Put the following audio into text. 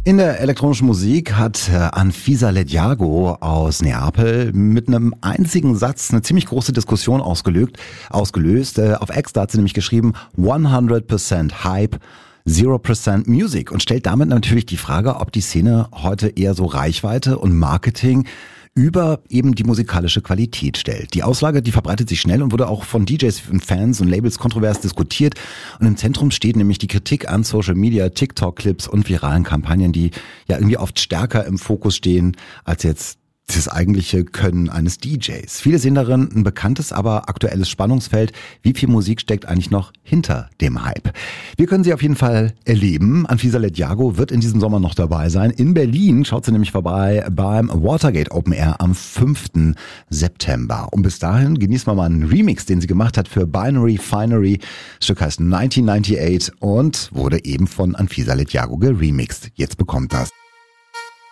In der elektronischen Musik hat Anfisa Leggjago aus Neapel mit einem einzigen Satz eine ziemlich große Diskussion ausgelöst. Auf X hat sie nämlich geschrieben 100% Hype, 0% Music und stellt damit natürlich die Frage, ob die Szene heute eher so Reichweite und Marketing über eben die musikalische Qualität stellt. Die Aussage, die verbreitet sich schnell und wurde auch von DJs und Fans und Labels kontrovers diskutiert. Und im Zentrum steht nämlich die Kritik an Social Media, TikTok-Clips und viralen Kampagnen, die ja irgendwie oft stärker im Fokus stehen als jetzt das eigentliche Können eines DJs. Viele sehen darin ein bekanntes, aber aktuelles Spannungsfeld. Wie viel Musik steckt eigentlich noch hinter dem Hype? Wir können sie auf jeden Fall erleben. Anfisa Leggjago wird in diesem Sommer noch dabei sein. In Berlin schaut sie nämlich vorbei beim Watergate Open Air am 5. September. Und bis dahin genießen wir mal einen Remix, den sie gemacht hat für Binary Finery. Das Stück heißt 1998 und wurde eben von Anfisa Leggjago geremixed. Jetzt bekommt das